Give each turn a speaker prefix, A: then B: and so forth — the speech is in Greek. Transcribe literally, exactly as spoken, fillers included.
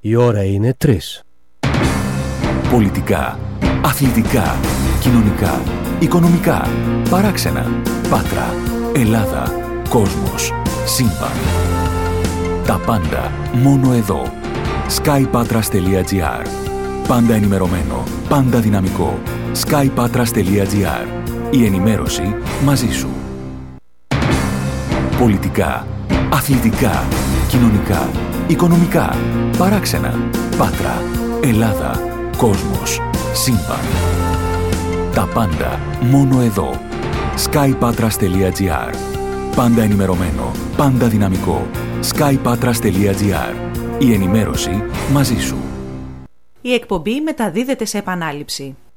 A: Η ώρα είναι τρεις.
B: Πολιτικά, αθλητικά, κοινωνικά, οικονομικά, παράξενα, Πάτρα, Ελλάδα, κόσμος, σύμπαν. Τα πάντα μόνο εδώ. sky patras τελεία gr. Πάντα ενημερωμένο, πάντα δυναμικό. sky patras τελεία gr. Η ενημέρωση μαζί σου. Πολιτικά, αθλητικά, κοινωνικά, οικονομικά, παράξενα, Πάτρα, Ελλάδα, κόσμος, σύμπαν. Τα πάντα μόνο εδώ. sky patras τελεία gr. Πάντα ενημερωμένο, πάντα δυναμικό. sky patras τελεία gr. Η ενημέρωση μαζί σου.
C: Η εκπομπή μεταδίδεται σε επανάληψη.